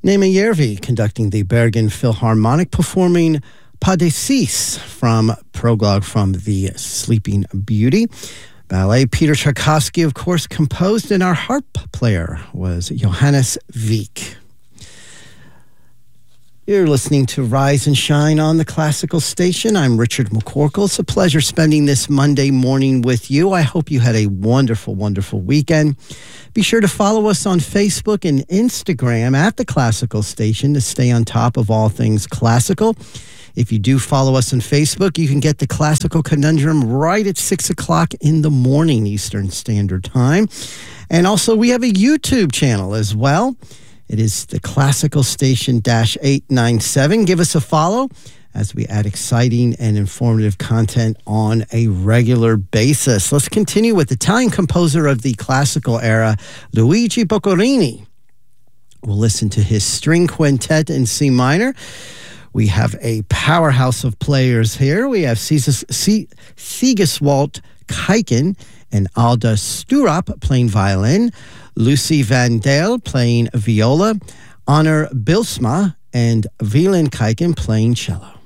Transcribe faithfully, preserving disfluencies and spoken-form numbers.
Nema Järvi conducting the Bergen Philharmonic, performing Pas de Six from Prologue from The Sleeping Beauty. Ballet, Peter Tchaikovsky, of course, composed, and our harp player was Johannes Wieck. You're listening to Rise and Shine on the Classical Station. I'm Richard McCorkle. It's a pleasure spending this Monday morning with you. I hope you had a wonderful, wonderful weekend. Be sure to follow us on Facebook and Instagram at the Classical Station to stay on top of all things classical. If you do follow us on Facebook, you can get the Classical Conundrum right at six o'clock in the morning Eastern Standard Time. And also, we have a YouTube channel as well. It is the Classical Station eight ninety-seven. Give us a follow as we add exciting and informative content on a regular basis. Let's continue with Italian composer of the classical era, Luigi Boccherini. We'll listen to his string quintet in C minor. We have a powerhouse of players here. We have Sigiswald Kuijken and Alda Sturop playing violin, Lucy Van Dale playing viola, Honor Bilsma and Wieland Kuijken playing cello.